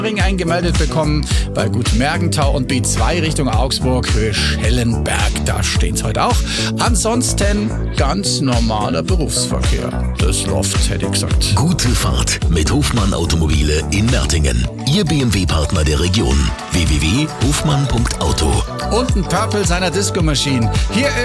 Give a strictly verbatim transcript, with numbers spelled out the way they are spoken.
Ring eingemeldet bekommen. Bei Gut Mergenthau und B zwei Richtung Augsburg, Höhe Schellenberg. Da stehen sie heute auch. Ansonsten ganz normaler Berufsverkehr. Das läuft, hätte ich gesagt. Gute Fahrt mit Hofmann Automobile in Mertingen. Ihr B M W-Partner der Region. w w w punkt hofmann punkt auto. Und ein Purple seiner Disco Machine. Hier